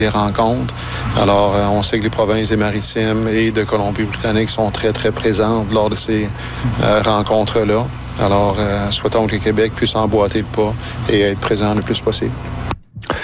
des rencontres. Alors, on sait que les provinces des Maritimes et de Colombie-Britannique sont très, très présentes lors de ces rencontres-là. Alors, souhaitons que le Québec puisse emboîter le pas et être présent le plus possible.